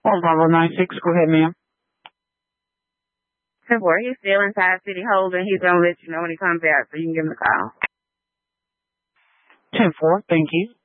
10-4, go ahead, ma'am. 10-4, he's still inside City Holding. He's going to let you know when he comes out so you can give him a call. 10-4, thank you.